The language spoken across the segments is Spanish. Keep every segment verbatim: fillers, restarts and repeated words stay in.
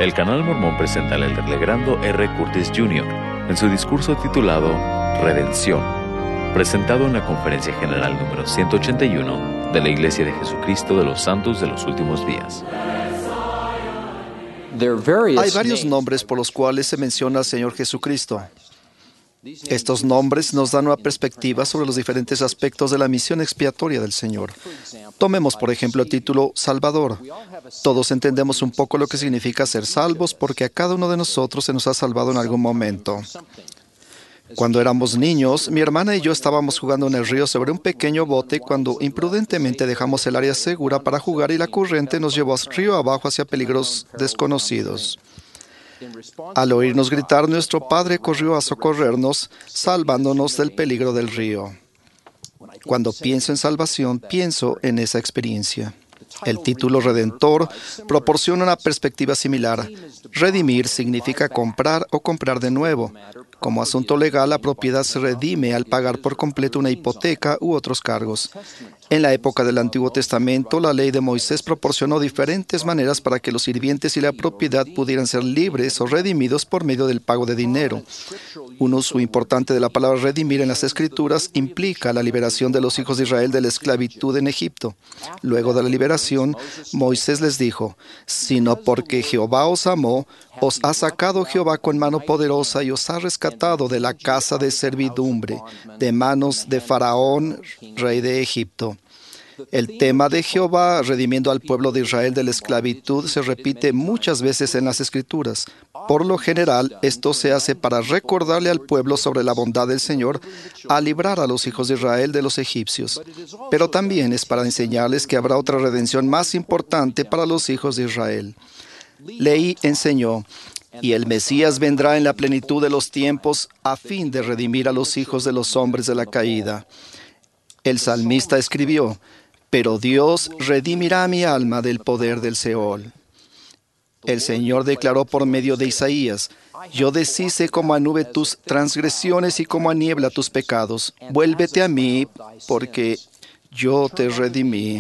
El Canal Mormón presenta al elder Legrando R. Curtis junior en su discurso titulado Redención, presentado en la Conferencia General número ciento ochenta y uno de la Iglesia de Jesucristo de los Santos de los Últimos Días. Hay varios nombres por los cuales se menciona al Señor Jesucristo. Estos nombres nos dan una perspectiva sobre los diferentes aspectos de la misión expiatoria del Señor. Tomemos, por ejemplo, el título Salvador. Todos entendemos un poco lo que significa ser salvos porque a cada uno de nosotros se nos ha salvado en algún momento. Cuando éramos niños, mi hermana y yo estábamos jugando en el río sobre un pequeño bote cuando imprudentemente dejamos el área segura para jugar y la corriente nos llevó río abajo hacia peligros desconocidos. Al oírnos gritar, nuestro padre corrió a socorrernos, salvándonos del peligro del río. Cuando pienso en salvación, pienso en esa experiencia. El título Redentor proporciona una perspectiva similar. Redimir significa comprar o comprar de nuevo. Como asunto legal, la propiedad se redime al pagar por completo una hipoteca u otros cargos. En la época del Antiguo Testamento, la ley de Moisés proporcionó diferentes maneras para que los sirvientes y la propiedad pudieran ser libres o redimidos por medio del pago de dinero. Un uso importante de la palabra redimir en las Escrituras implica la liberación de los hijos de Israel de la esclavitud en Egipto. Luego de la liberación, Moisés les dijo, sino porque Jehová os amó, os ha sacado Jehová con mano poderosa y os ha rescatado de la casa de servidumbre, de manos de Faraón, rey de Egipto. El tema de Jehová redimiendo al pueblo de Israel de la esclavitud se repite muchas veces en las Escrituras. Por lo general, esto se hace para recordarle al pueblo sobre la bondad del Señor al librar a los hijos de Israel de los egipcios. Pero también es para enseñarles que habrá otra redención más importante para los hijos de Israel. Leí enseñó, y el Mesías vendrá en la plenitud de los tiempos a fin de redimir a los hijos de los hombres de la caída. El salmista escribió, pero Dios redimirá mi alma del poder del Seol. El Señor declaró por medio de Isaías, yo deshice como a nube tus transgresiones y como a niebla tus pecados. Vuélvete a mí, porque yo te redimí.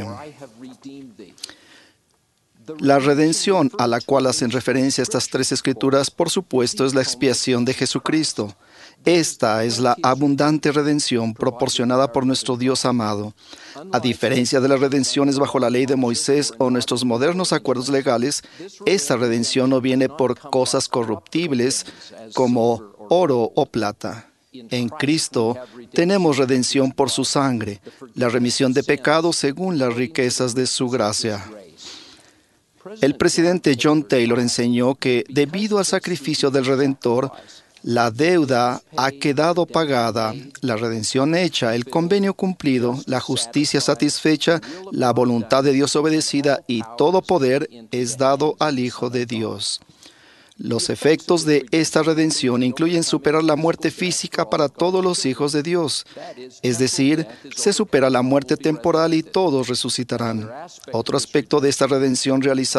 La redención a la cual hacen referencia estas tres escrituras, por supuesto, es la expiación de Jesucristo. Esta es la abundante redención proporcionada por nuestro Dios amado. A diferencia de las redenciones bajo la ley de Moisés o nuestros modernos acuerdos legales, esta redención no viene por cosas corruptibles como oro o plata. En Cristo tenemos redención por su sangre, la remisión de pecados según las riquezas de su gracia. El presidente John Taylor enseñó que, debido al sacrificio del Redentor, la deuda ha quedado pagada, la redención hecha, el convenio cumplido, la justicia satisfecha, la voluntad de Dios obedecida y todo poder es dado al Hijo de Dios. Los efectos de esta redención incluyen superar la muerte física para todos los hijos de Dios. Es decir, se supera la muerte temporal y todos resucitarán. Otro aspecto de esta redención realizada